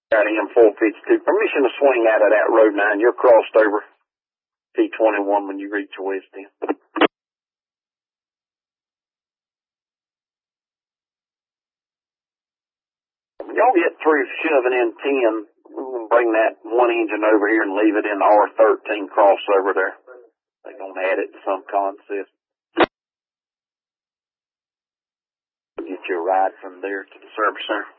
Got M452. Permission to swing out of that road 9. You're crossed over T21 when you reach the west end. When y'all get through shoving in 10, we're going to bring that one engine over here and leave it in the R13 crossover there. They're going to add it to some concept. Get you a ride from there to the service center.